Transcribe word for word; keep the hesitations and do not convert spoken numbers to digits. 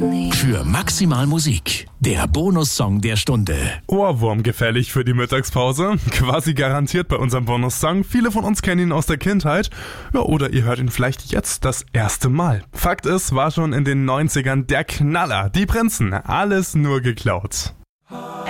Für Maximal Musik, der Bonussong der Stunde. Ohrwurm gefährlich für die Mittagspause. Quasi garantiert bei unserem Bonussong. Viele von uns kennen ihn aus der Kindheit. Ja, oder ihr hört ihn vielleicht jetzt das erste Mal. Fakt ist, war schon in den neunzigern der Knaller. Die Prinzen, alles nur geklaut.